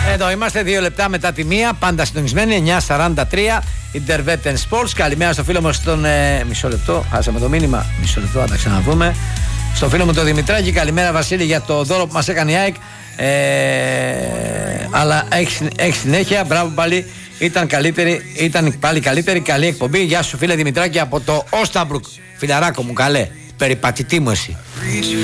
Εδώ είμαστε 2 λεπτά μετά τη 1, πάντα συντονισμένοι, 9:43, Interveten Sports. Καλημέρα στο φίλο μου στον. Μισό λεπτό, χάσαμε το μήνυμα. Μισό λεπτό, θα τα ξαναδούμε. Στο φίλο μου τον Δημητράκη, καλημέρα Βασίλη για το δώρο που μας έκανε η ΑΕΚ. Αλλά έχει συνέχεια, μπράβο πάλι. Ήταν πάλι καλύτερη, καλή εκπομπή. Γεια σου φίλε Δημητράκη από το Όσταμπρουκ. Φιλαράκο μου, καλέ. Περιπατητή μου εσύ.